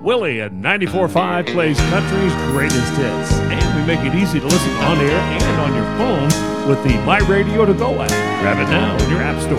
Willie at 94.5 plays country's greatest hits. And we make it easy to listen on air and on your phone with the My Radio to Go app. Grab it now in your app store.